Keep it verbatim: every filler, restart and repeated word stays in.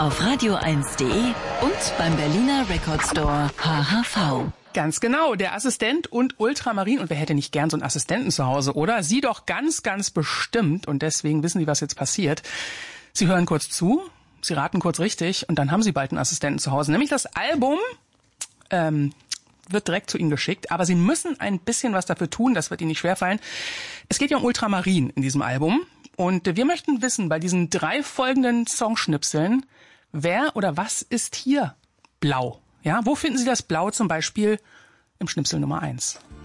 auf radio eins punkt de und beim Berliner Record Store H H V. Ganz genau, der Assistent und Ultramarin. Und wer hätte nicht gern so einen Assistenten zu Hause, oder? Sie doch ganz, ganz bestimmt. Und deswegen wissen Sie, was jetzt passiert. Sie hören kurz zu, Sie raten kurz richtig und dann haben Sie bald einen Assistenten zu Hause. Nämlich das Album ähm, wird direkt zu Ihnen geschickt. Aber Sie müssen ein bisschen was dafür tun, das wird Ihnen nicht schwerfallen. Es geht ja um Ultramarin in diesem Album. Und wir möchten wissen, bei diesen drei folgenden Songschnipseln, wer oder was ist hier blau? Ja, wo finden Sie das Blau zum Beispiel im Schnipsel Nummer eins?